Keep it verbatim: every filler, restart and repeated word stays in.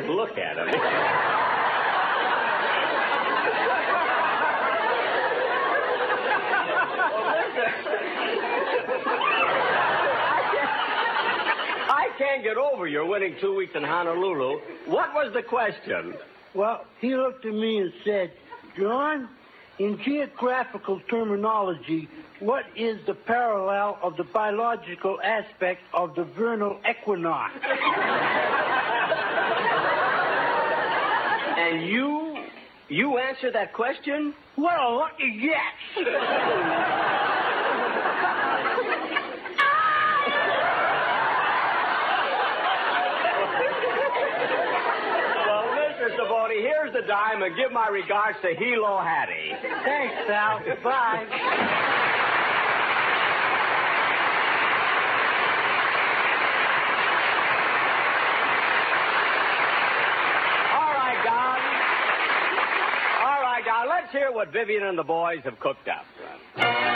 Look at him. I can't get over your winning two weeks in Honolulu. What was the question? Well, he looked at me and said, John, in geographical terminology, what is the parallel of the biological aspect of the vernal equinox? And you, you answer that question? What a lucky guess! Well, Mister Savoni, here's the dime, and give my regards to Hilo Hattie. Thanks, pal. Bye. Let's hear what Vivian and the boys have cooked up.